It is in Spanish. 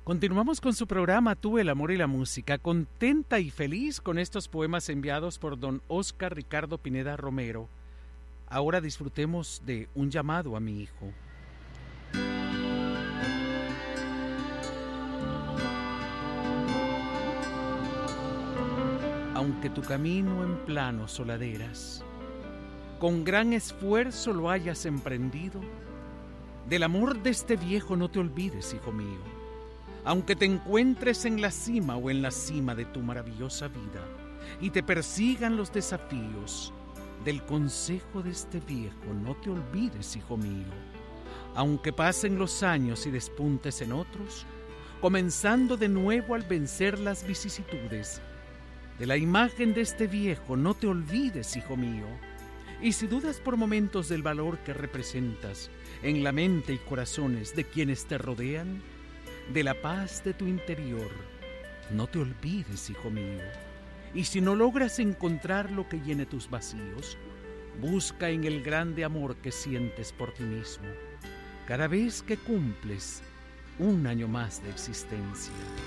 Continuamos con su programa Tú, el amor y la música, contenta y feliz con estos poemas enviados por don Óscar Ricardo Pineda Romero. Ahora disfrutemos de Un llamado a mi hijo. Aunque tu camino en planos o laderas, con gran esfuerzo lo hayas emprendido, del amor de este viejo no te olvides, hijo mío. Aunque te encuentres en la cima o en la cima de tu maravillosa vida y te persigan los desafíos, del consejo de este viejo no te olvides, hijo mío. Aunque pasen los años y despuntes en otros, comenzando de nuevo al vencer las vicisitudes, de la imagen de este viejo no te olvides, hijo mío. Y si dudas por momentos del valor que representas en la mente y corazones de quienes te rodean, de la paz de tu interior, no te olvides, hijo mío. Y si no logras encontrar lo que llene tus vacíos, busca en el grande amor que sientes por ti mismo, cada vez que cumples un año más de existencia.